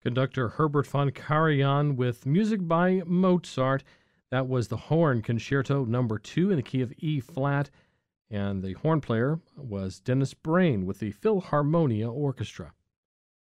Conductor Herbert von Karajan with music by Mozart. That was the Horn Concerto Number 2 in the key of E flat, and the horn player was Dennis Brain with the Philharmonia Orchestra.